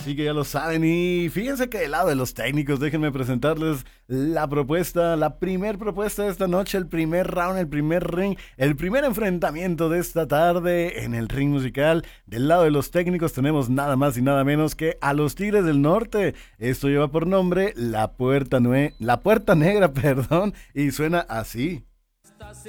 Así que ya lo saben y fíjense que del lado de los técnicos, déjenme presentarles la primer propuesta de esta noche, el primer round, el primer ring, el primer enfrentamiento de esta tarde en el ring musical. Del lado de los técnicos tenemos nada más y nada menos que a los Tigres del Norte. Esto lleva por nombre La Puerta Negra, perdón, y suena así.